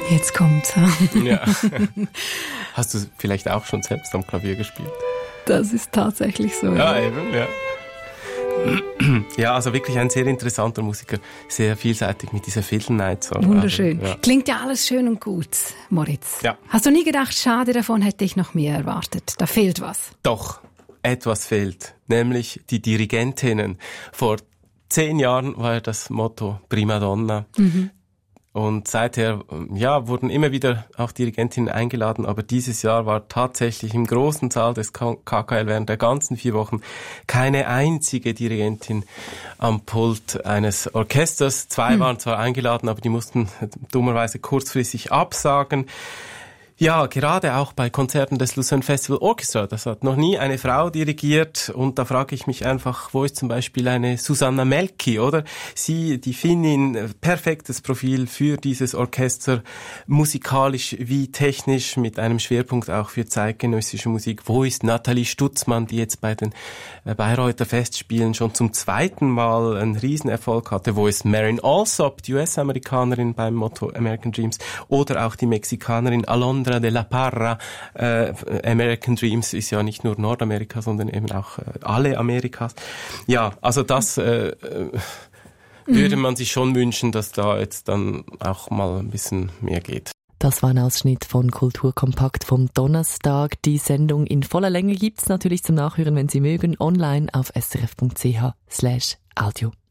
Jetzt kommt's. Ja. Hast du vielleicht auch schon selbst am Klavier gespielt? Das ist tatsächlich so. Ja, eben, ja. Ja, also wirklich ein sehr interessanter Musiker, sehr vielseitig mit dieser Fiddle Night. So. Wunderschön. Also, ja. Klingt ja alles schön und gut, Moritz. Ja. Hast du nie gedacht, schade, davon hätte ich noch mehr erwartet? Da fehlt was. Doch, etwas fehlt, nämlich die Dirigentinnen. Vor 10 Jahren war das Motto Prima Donna. Mhm. Und seither, ja, wurden immer wieder auch Dirigentinnen eingeladen, aber dieses Jahr war tatsächlich im großen Saal des KKL während der ganzen 4 Wochen keine einzige Dirigentin am Pult eines Orchesters. 2 waren zwar eingeladen, aber die mussten dummerweise kurzfristig absagen. Ja, gerade auch bei Konzerten des Lucerne Festival Orchestra, das hat noch nie eine Frau dirigiert und da frage ich mich einfach, wo ist zum Beispiel eine Susanna Melki, oder? Sie, die Finnin, perfektes Profil für dieses Orchester, musikalisch wie technisch, mit einem Schwerpunkt auch für zeitgenössische Musik. Wo ist Nathalie Stutzmann, die jetzt bei den Bayreuther Festspielen schon zum 2. Mal einen Riesenerfolg hatte? Wo ist Marin Alsop, die US-Amerikanerin beim Motto American Dreams, oder auch die Mexikanerin Alondra de la Parra? American Dreams ist ja nicht nur Nordamerika, sondern eben auch alle Amerikas. Ja, also das würde man sich schon wünschen, dass da jetzt dann auch mal ein bisschen mehr geht. Das war ein Ausschnitt von Kulturkompakt vom Donnerstag. Die Sendung in voller Länge gibt's natürlich zum Nachhören, wenn Sie mögen, online auf srf.ch/audio.